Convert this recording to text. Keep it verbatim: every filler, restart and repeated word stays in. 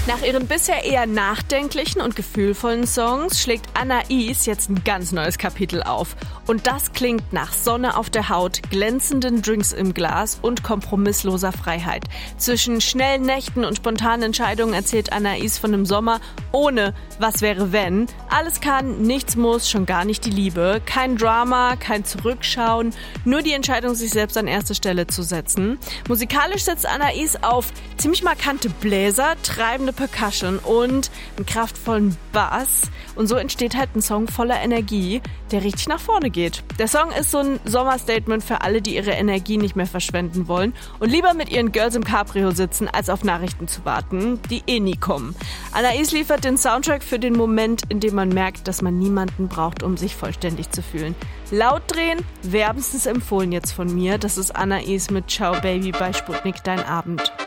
Nach ihren bisher eher nachdenklichen und gefühlvollen Songs schlägt Anais jetzt ein ganz neues Kapitel auf. Und das klingt nach Sonne auf der Haut, glänzenden Drinks im Glas und kompromissloser Freiheit. Zwischen schnellen Nächten und spontanen Entscheidungen erzählt Anais von einem Sommer ohne Was wäre wenn. Alles kann, nichts muss, schon gar nicht die Liebe. Kein Drama, kein Zurückschauen, nur die Entscheidung, sich selbst an erste Stelle zu setzen. Musikalisch setzt Anais auf ziemlich markante Bläser, treibende Percussion und einen kraftvollen Bass. Und so entsteht halt ein Song voller Energie, der richtig nach vorne geht. Der Song ist so ein Sommerstatement für alle, die ihre Energie nicht mehr verschwenden wollen und lieber mit ihren Girls im Cabrio sitzen, als auf Nachrichten zu warten, die eh nie kommen. Anais liefert den Soundtrack für den Moment, in dem man merkt, dass man niemanden braucht, um sich vollständig zu fühlen. Laut drehen, wärmstens empfohlen jetzt von mir. Das ist Anais mit Ciao Baby bei Sputnik Dein Abend.